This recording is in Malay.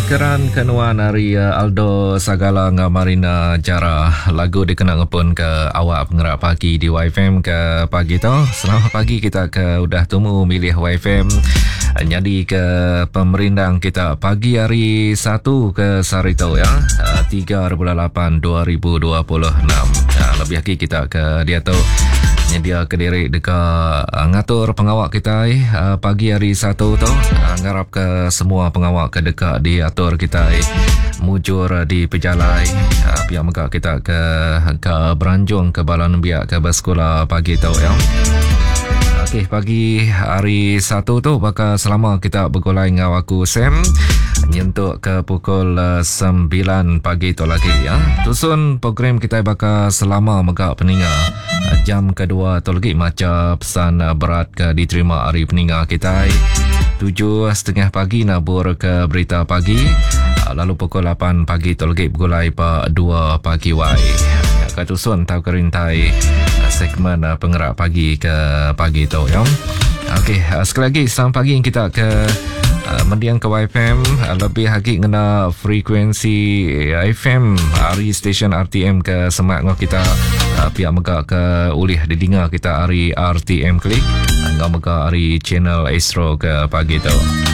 keran kenuan hari Aldo Sagala nga Marina Jara. Lagu dikenang pun ke awak pengerak pagi di YFM ke pagi tu. Selamat pagi kita ke udah temu milih YFM. Jadi ke pemerintang kita pagi hari 1 ke Sarito ya. 3/8/2026. Lebih lagi kita ke dia tu dia kediri dekat ngatur pengawak kita pagi hari 1 tu ngarap ke semua pengawak ke dekat diatur kita mujur di pejalai pihak megak kita ke beranjung ke balan biak ke bersekolah pagi tu ya. Okey, pagi hari 1 tu bakal selama kita bergulai dengan aku Sam nyentuk ke pukul 9 pagi tu lagi ya. Tusun program kita bakal selama megak peninga jam kedua tu lagi macam pesan berat ke diterima hari peninga kita 7:30 pagi nabur ke berita pagi lalu pukul 8 pagi tu lagi bergulai pa 2 pagi wai katusun tahu kerintai segmen pengerak pagi ke pagi tu ya. Okey, sekali lagi selamat pagi kita ke mendiang ke YFM lebih lagi kena frekuensi FM hari stesen RTM ke semak ngau kita pihak megak ke ulih didengar kita hari RTM Klik ngau megak hari channel Astro ke pagi tu.